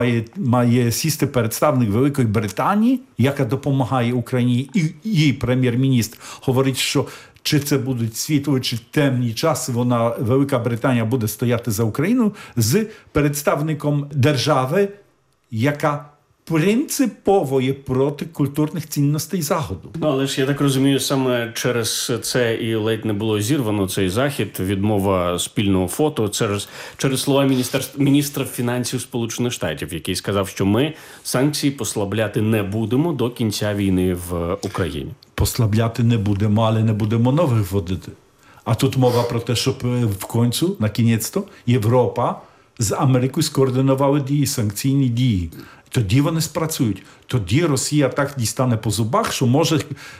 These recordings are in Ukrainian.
Має сісти представник Великої Британії, яка допомагає Україні, і її прем'єр-міністр говорить, що чи це будуть світлі, чи темні часи, Велика Британія буде стояти за Україну з представником держави, яка принципово є проти культурних цінностей Заходу. Але ж, я так розумію, саме через це і ледь не було зірвано цей захід, відмова спільного фото, через слова міністра фінансів Сполучених Штатів, який сказав, що ми санкції послабляти не будемо до кінця війни в Україні. Послабляти не будемо, але не будемо нових вводити. А тут мова про те, щоб в кінці, на кінець-то, Європа з Америкою скоординували дії, санкційні дії. Тоді вони спрацюють. Тоді Росія так дістане по зубах, що може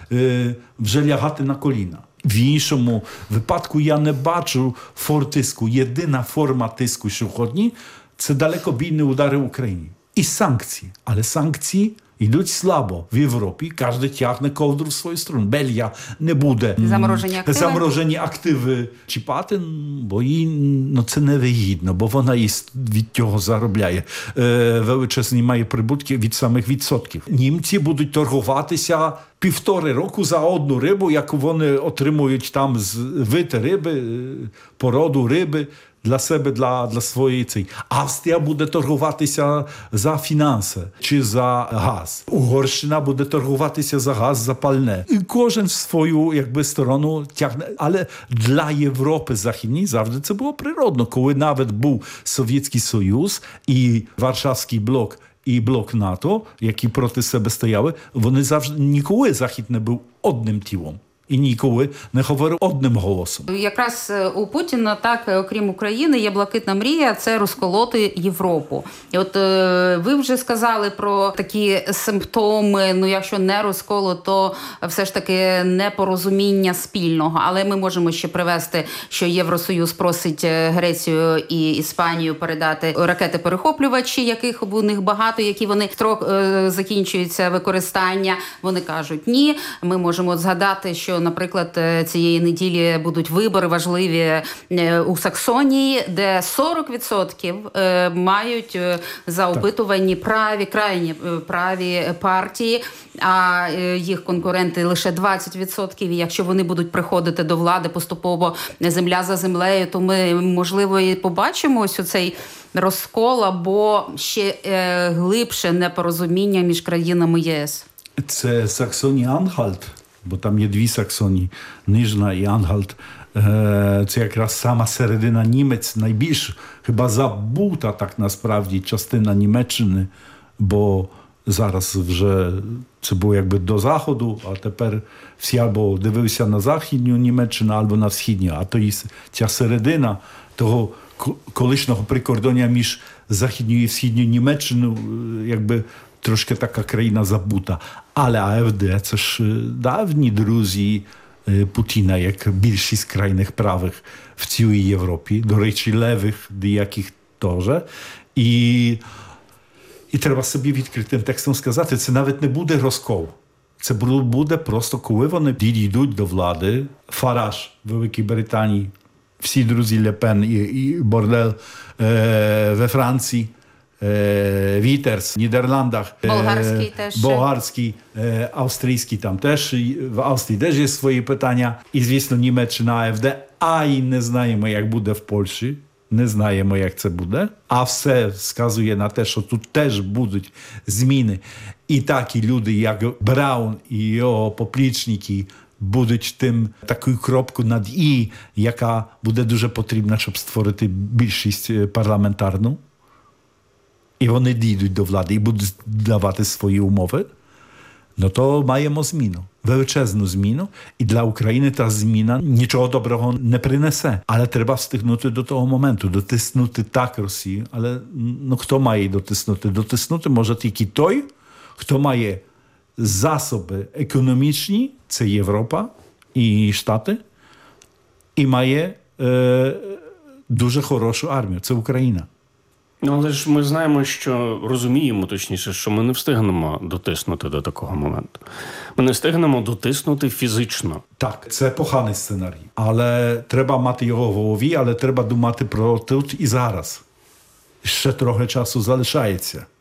вже лягати на коліна. В іншому випадку я не бачу форм тиску. Єдина форма тиску сьогодні – це далекобійні удари в Україні. І санкції. Але санкції йдуть слабо в Європі. Кожен тягне ковдру в свою сторону. Бельгія не буде заморожені активи чіпати, бо їй це невигідно, бо вона від цього заробляє. Величезні має прибутки від самих відсотків. Німці будуть торгуватися 1,5 року за одну рибу, яку вони отримують там з вид риби, породу риби, для себе, для своєї цей. Австрія буде торгуватися за фінанси чи за газ. Угорщина буде торгуватися за газ, за пальне. І кожен в свою сторону тягне. Але для Європи Західній завжди це було природно. Коли навіть був Совєтський Союз і Варшавський блок, і блок НАТО, які проти себе стояли, вони завжди, ніколи Захід не був одним тілом. І ніколи не говорив одним голосом. Якраз у Путіна, так, окрім України, є блакитна мрія – це розколоти Європу. І от ви вже сказали про такі симптоми, якщо не розколу, то все ж таки непорозуміння спільного. Але ми можемо ще привести, що Євросоюз просить Грецію і Іспанію передати ракети-перехоплювачі, яких у них багато, які вони строк закінчується використання. Вони кажуть ні. Ми можемо згадати, що наприклад, цієї неділі будуть вибори важливі у Саксонії, де 40% мають за опитуванні крайні праві партії, а їх конкуренти лише 20%. І якщо вони будуть приходити до влади поступово земля за землею, то ми, можливо, і побачимо ось оцей розкол або ще глибше непорозуміння між країнами ЄС. Це Саксонія-Анхальт. Бо там є дві Саксонії, Нижна і Анхальт. Це якраз сама середина Німець, найбільш хіба забута так насправді частина Німеччини, бо зараз вже це було до заходу, а тепер всі або дивилися на західню Німеччину, або на східню. А то і ця середина того колишнього прикордоння між західньою і східньою Німеччиною, трошки така країна забута. Але АФД – це ж давні друзі Путіна, як більшість крайних правих в цілій Європі. До речі, левих деяких теж. І треба собі відкритим текстом сказати, це навіть не буде розкол. Це буде просто, коли вони дійдуть до влади. Фараж в Великій Британії, всі друзі Ле Пен і Бордел во Франції, Вітерс в Нідерландах, болгарський, австрійський там теж, в Австрії теж є свої питання. І, звісно, Німеччина, АФД, а й не знаємо, як буде в Польщі, не знаємо, як це буде. А все вказує на те, що тут теж будуть зміни. І такі люди, як Браун і його поплічники, будуть таку кропку над «і», яка буде дуже потрібна, щоб створити більшість парламентарну. І вони дійдуть до влади і будуть давати свої умови, то маємо зміну. Величезну зміну. І для України та зміна нічого доброго не принесе. Але треба встигнути до того моменту, дотиснути так Росію. Але хто має дотиснути? Дотиснути може тільки той, хто має засоби економічні, це Європа і Штати, і має дуже хорошу армію, це Україна. Але ж ми знаємо, розуміємо точніше, що ми не встигнемо дотиснути до такого моменту. Ми не встигнемо дотиснути фізично. Так, це поганий сценарій. Але треба мати його в голові, але треба думати про тут і зараз. ще трохи часу залишається.